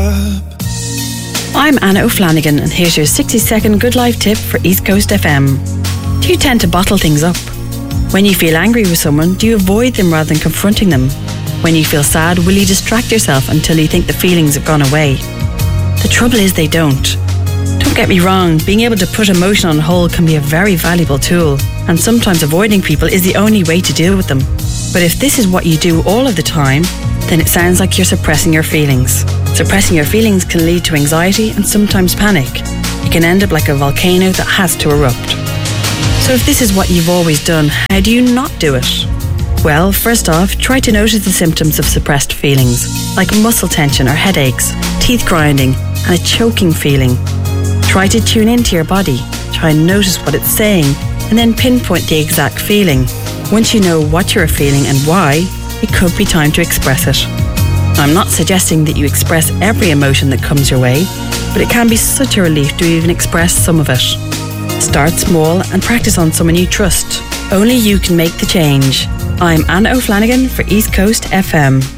up. I'm Anna O'Flanagan, and here's your 60-second Good Life tip for East Coast FM. Do you tend to bottle things up? When you feel angry with someone, do you avoid them rather than confronting them? When you feel sad, will you distract yourself until you think the feelings have gone away? The trouble is they don't. Don't get me wrong, being able to put emotion on hold can be a very valuable tool, and sometimes avoiding people is the only way to deal with them. But if this is what you do all of the time, then it sounds like you're suppressing your feelings. Suppressing your feelings can lead to anxiety and sometimes panic. It can end up like a volcano that has to erupt. So if this is what you've always done, how do you not do it? Well, first off, try to notice the symptoms of suppressed feelings, like muscle tension or headaches, teeth grinding, and a choking feeling. Try to tune into your body. Try and notice what it's saying, and then pinpoint the exact feeling. Once you know what you're feeling and why, it could be time to express it. I'm not suggesting that you express every emotion that comes your way, but it can be such a relief to even express some of it. Start small and practice on someone you trust. Only you can make the change. I'm Anna O'Flanagan for East Coast FM.